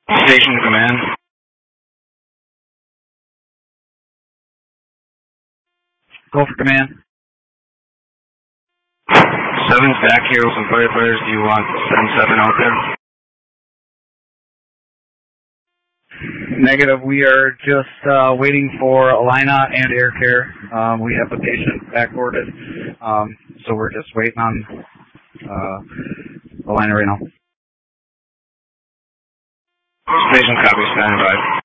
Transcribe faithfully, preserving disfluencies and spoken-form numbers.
Station command. Go for command. Seven's back here with some firefighters. Do you want seven seven out there? Negative. We are just uh, waiting for Alina and air care. Um, we have the patient backboarded, um, so we're just waiting on uh, Alina right now. Station copy. Stand by.